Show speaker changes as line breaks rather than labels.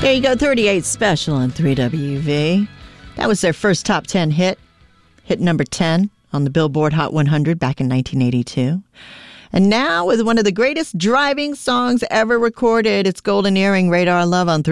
There you go, 38 Special on 3WV. That was their first top 10 hit number 10 on the Billboard Hot 100 back in 1982. And now with one of the greatest driving songs ever recorded, it's Golden Earring, Radar Love on 3.